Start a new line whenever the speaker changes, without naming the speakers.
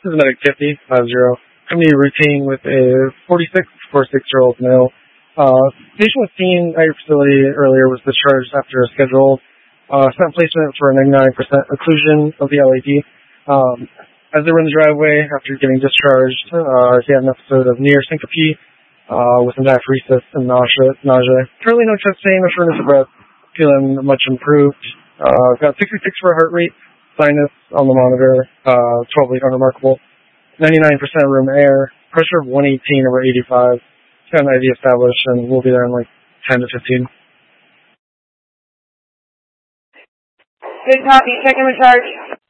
This is medic 50, 50. Community routine with a 46-year-old male. Patient was seen at your facility earlier, was discharged after a scheduled stent placement for a 99% occlusion of the LAD. As they were in the driveway after getting discharged, he had an episode of near syncope with some diaphoresis and nausea. Currently no chest pain or shortness of breath. Feeling much improved. Got 66 for a heart rate. Sinus on the monitor. 12 lead unremarkable. 99% room air. Pressure of 118 over 85. Got an IV established, and we'll be there in like 10 to 15.
Good copy. Second in charge.